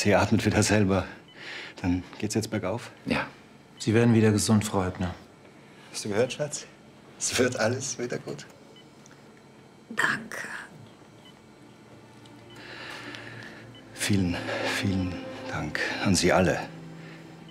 Sie atmet wieder selber. Dann geht's jetzt bergauf? Ja. Sie werden wieder gesund, Frau Höppner. Hast du gehört, Schatz? Es wird alles wieder gut. Danke. Vielen, vielen Dank an Sie alle.